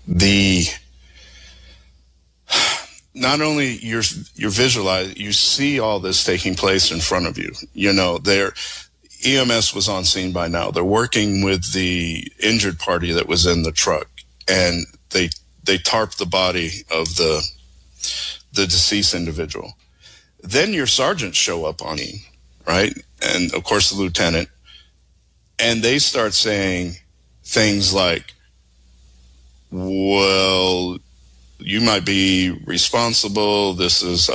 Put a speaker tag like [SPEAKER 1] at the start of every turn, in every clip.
[SPEAKER 1] the not only you're visualizing, you see all this taking place in front of you. You know, EMS was on scene by now. They're working with the injured party that was in the truck, and they tarp the body of the deceased individual. Then your sergeants show up on him, right? And of course the lieutenant, and they start saying things like, well, you might be responsible. This is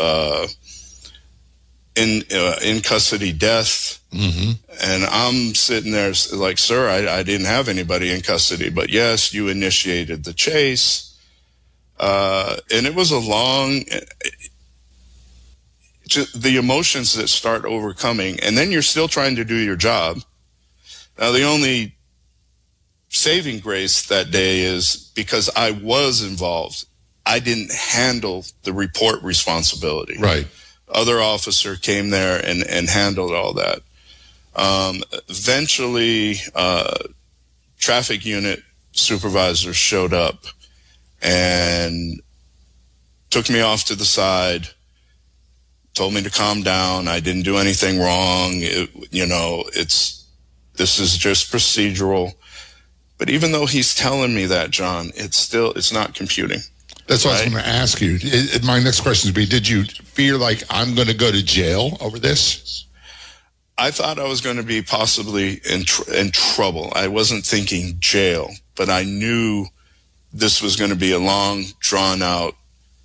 [SPEAKER 1] in custody death. Mm-hmm. And I'm sitting there like, sir, I didn't have anybody in custody, but yes, you initiated the chase. And it was a long, the emotions that start overcoming, and then you're still trying to do your job. Now, the only saving grace that day is because I was involved, I didn't handle the report responsibility.
[SPEAKER 2] Right.
[SPEAKER 1] Other officer came there and handled all that. Eventually, traffic unit supervisor showed up and took me off to the side, told me to calm down. I didn't do anything wrong. This is just procedural. But even though he's telling me that, John, it's not computing.
[SPEAKER 2] That's what I was going to ask you. My next question would be, did you fear like I'm going to go to jail over this?
[SPEAKER 1] I thought I was going to be possibly in trouble. I wasn't thinking jail, but I knew this was going to be a long, drawn-out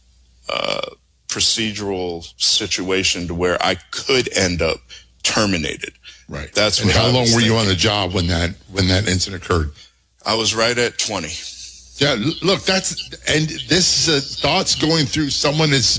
[SPEAKER 1] procedural situation to where I could end up terminated.
[SPEAKER 2] Right.
[SPEAKER 1] That's
[SPEAKER 2] and
[SPEAKER 1] what
[SPEAKER 2] how
[SPEAKER 1] I
[SPEAKER 2] long
[SPEAKER 1] was
[SPEAKER 2] were you
[SPEAKER 1] thinking.
[SPEAKER 2] on the job when that incident occurred?
[SPEAKER 1] I was right at 20.
[SPEAKER 2] Yeah, look, this is thoughts going through someone is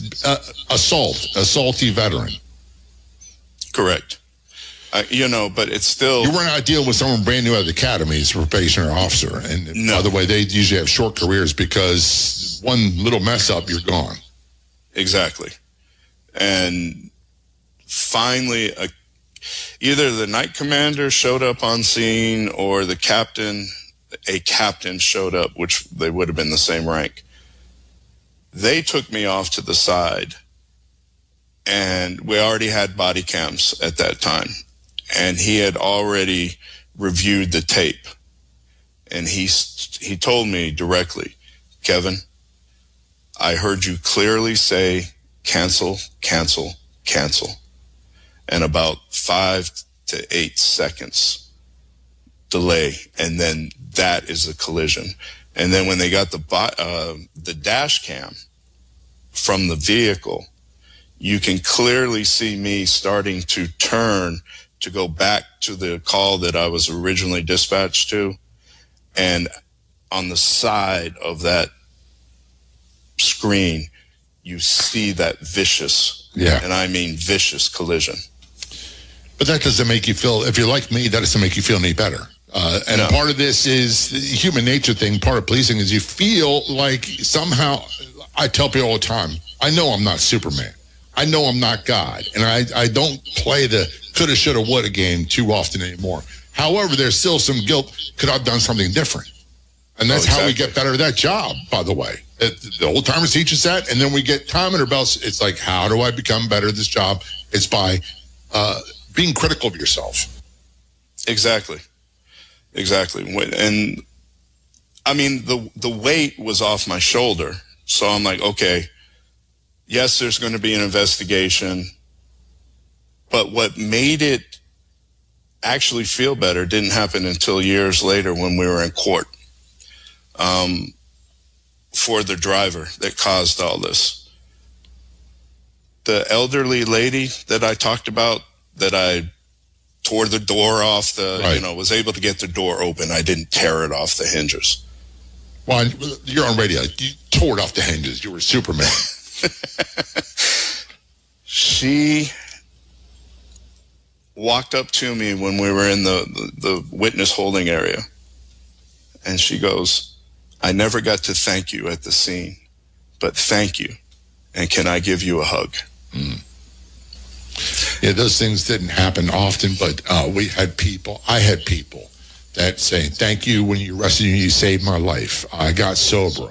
[SPEAKER 2] assaulty veteran.
[SPEAKER 1] Correct. But it's still...
[SPEAKER 2] You were not dealing with someone brand new out of the academy as a probationary officer. And
[SPEAKER 1] no.
[SPEAKER 2] By the way, they usually have short careers because one little mess up, you're gone.
[SPEAKER 1] Exactly. And finally, either the night commander showed up on scene or a captain showed up, which they would have been the same rank. They took me off to the side, and we already had body cams at that time. And he had already reviewed the tape. And he told me directly, Kevin, I heard you clearly say cancel, cancel, cancel. And about 5 to 8 seconds delay, and then that is a collision. And then when they got the dash cam from the vehicle, you can clearly see me starting to turn to go back to the call that I was originally dispatched to. And on the side of that screen, you see that vicious, and I mean vicious collision.
[SPEAKER 2] But that doesn't make you feel, if you're like me, that doesn't make you feel any better. And part of this is the human nature thing. Part of policing is you feel like somehow, I tell people all the time, I know I'm not Superman. I know I'm not God. And I don't play the coulda, shoulda, woulda game too often anymore. However, there's still some guilt. Could I have done something different? And that's how we get better at that job, by the way. The old timers teach us that. And then we get time in our belts. It's like, how do I become better at this job? It's by being critical of yourself.
[SPEAKER 1] Exactly. And I mean, the weight was off my shoulder. So I'm like, okay, yes, there's going to be an investigation. But what made it actually feel better didn't happen until years later when we were in court for the driver that caused all this. The elderly lady that I talked about, that I tore the door off was able to get the door open. I didn't tear it off the hinges.
[SPEAKER 2] Well, you're on radio. You tore it off the hinges. You were Superman.
[SPEAKER 1] She walked up to me when we were in the witness holding area. And she goes, I never got to thank you at the scene, but thank you. And can I give you a hug?
[SPEAKER 2] Mm. Yeah, those things didn't happen often, but I had people that saying, thank you when you arrested me, you saved my life. I got sober.